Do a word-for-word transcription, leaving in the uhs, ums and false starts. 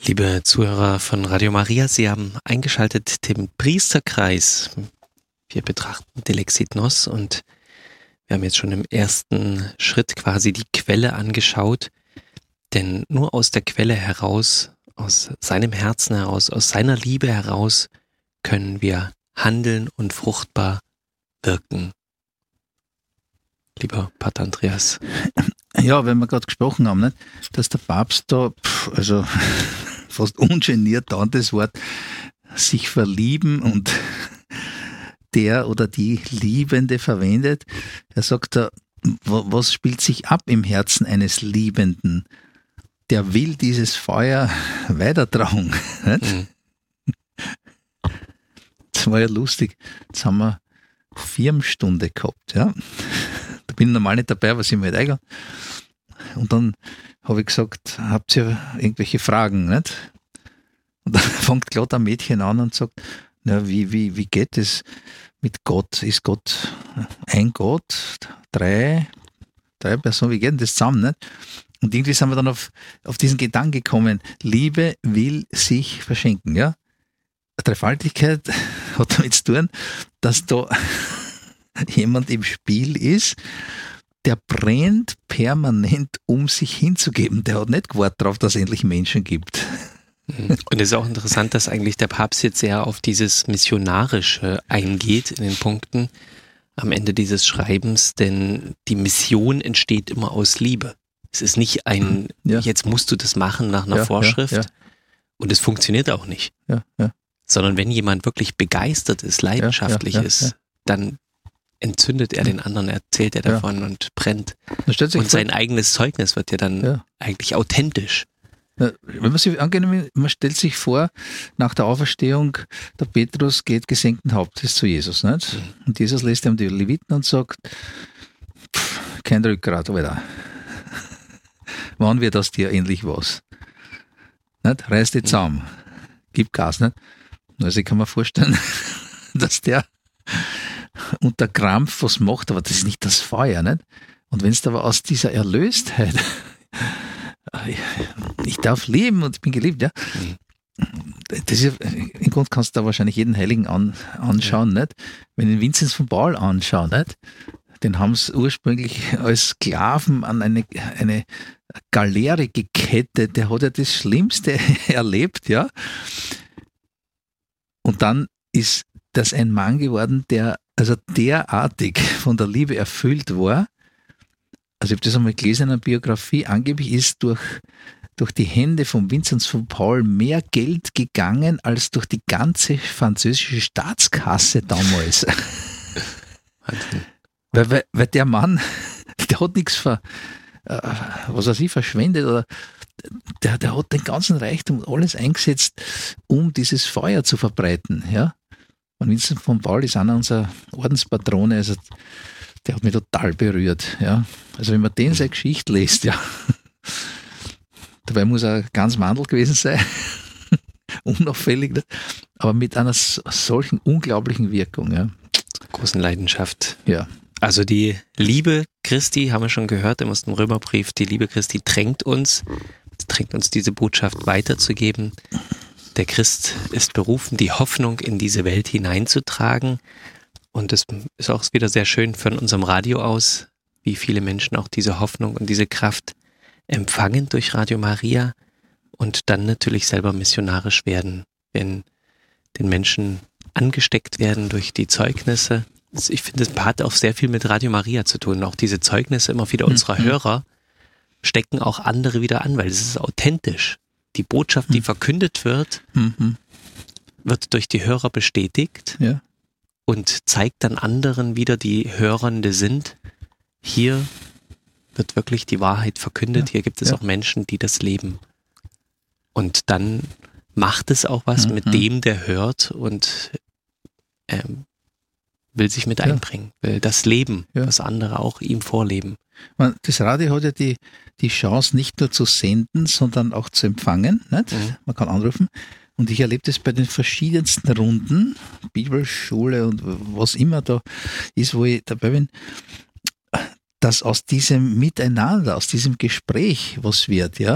Liebe Zuhörer von Radio Maria, Sie haben eingeschaltet den Priesterkreis. Wir betrachten Telexit-Nos und wir haben jetzt schon im ersten Schritt quasi die Quelle angeschaut. Denn nur aus der Quelle heraus, aus seinem Herzen heraus, aus seiner Liebe heraus können wir handeln und fruchtbar wirken. Lieber Pater Andreas. Ja, wenn wir gerade gesprochen haben, nicht, dass der Papst da, pff, also fast ungeniert da das Wort sich verlieben und der oder die Liebende verwendet. Er sagt da, was spielt sich ab im Herzen eines Liebenden? Der will dieses Feuer weitertragen. Mhm. Das war ja lustig. Jetzt haben wir Firmenstunde gehabt, ja. Da bin ich normal nicht dabei, was ich mir halt eingeladen. Und dann habe ich gesagt, habt ihr irgendwelche Fragen, nicht? Und dann fängt gerade ein Mädchen an und sagt, na, wie, wie, wie geht es mit Gott? Ist Gott ein Gott? Drei, drei Personen, wie geht denn das zusammen, nicht? Und irgendwie sind wir dann auf, auf diesen Gedanken gekommen, Liebe will sich verschenken, ja? Dreifaltigkeit hat damit zu tun, dass da jemand im Spiel ist, der brennt permanent, um sich hinzugeben. Der hat nicht gewartet darauf, dass es endlich Menschen gibt. Und es ist auch interessant, dass eigentlich der Papst jetzt sehr auf dieses Missionarische eingeht in den Punkten am Ende dieses Schreibens, denn die Mission entsteht immer aus Liebe. Es ist nicht ein, ja. Jetzt musst du das machen nach einer ja, Vorschrift ja, ja. Und es funktioniert auch nicht. Ja, ja. Sondern wenn jemand wirklich begeistert ist, leidenschaftlich ja, ja, ja, ist, ja. dann entzündet er den anderen, erzählt er davon ja. und brennt. Und sein vor, eigenes Zeugnis wird ja dann ja. eigentlich authentisch. Ja, wenn man sich angenommen, man stellt sich vor, nach der Auferstehung, der Petrus geht gesenkten Hauptes zu Jesus, nicht? Mhm. Und Jesus lässt ihm die Leviten und sagt, pff, kein Rückgrat, Alter. Wann wird aus dir endlich was? Nicht? Reiß dich zusammen, mhm. gib Gas, nicht? Also ich kann mir vorstellen, dass der unter Krampf was macht, aber das ist nicht das Feuer, nicht? Und wenn es aber aus dieser Erlöstheit, ich darf leben und ich bin geliebt, ja. Das ist, im Grunde kannst du da wahrscheinlich jeden Heiligen an, anschauen, ja. Nicht? Wenn du den Vinzenz von Paul anschauen, nicht? Den haben sie ursprünglich als Sklaven an eine, eine Galeere gekettet, der hat ja das Schlimmste erlebt, ja. Und dann ist das ein Mann geworden, der also derartig von der Liebe erfüllt war. Also ich habe das einmal gelesen in einer Biografie, angeblich ist durch, durch die Hände von Vinzenz von Paul mehr Geld gegangen als durch die ganze französische Staatskasse damals. weil, weil, weil der Mann, der hat nichts ver, äh, was weiß ich, verschwendet oder der, der hat den ganzen Reichtum alles eingesetzt, um dieses Feuer zu verbreiten. Ja? Und Vinzenz von Paul ist einer unserer Ordenspatrone, also der hat mich total berührt. Ja? Also wenn man den seine Geschichte liest, ja, dabei muss er ganz Mandel gewesen sein, unauffällig, nicht? Aber mit einer solchen unglaublichen Wirkung. Ja? Großen Leidenschaft. Ja. Also die Liebe Christi, haben wir schon gehört aus dem Römerbrief, die Liebe Christi drängt uns, drängt uns diese Botschaft weiterzugeben. Der Christ ist berufen, die Hoffnung in diese Welt hineinzutragen. Und es ist auch wieder sehr schön von unserem Radio aus, wie viele Menschen auch diese Hoffnung und diese Kraft empfangen durch Radio Maria und dann natürlich selber missionarisch werden, wenn den Menschen angesteckt werden durch die Zeugnisse. Ich finde, es hat auch sehr viel mit Radio Maria zu tun. Auch diese Zeugnisse immer wieder unserer mhm. Hörer stecken auch andere wieder an, weil es ist authentisch. Die Botschaft, die mhm. verkündet wird, mhm. wird durch die Hörer bestätigt. Ja. Und zeigt dann anderen wieder, die Hörende sind, hier wird wirklich die Wahrheit verkündet, ja, hier gibt es ja. auch Menschen, die das leben. Und dann macht es auch was mhm. mit dem, der hört und ähm, will sich mit ja. einbringen, will das Leben, ja. was andere auch ihm vorleben. Das Radio hat ja die, die Chance, nicht nur zu senden, sondern auch zu empfangen. Nicht? Mhm. Man kann anrufen. Und ich erlebe das bei den verschiedensten Runden, Bibelschule und was immer da ist, wo ich dabei bin, dass aus diesem Miteinander, aus diesem Gespräch was wird, ja.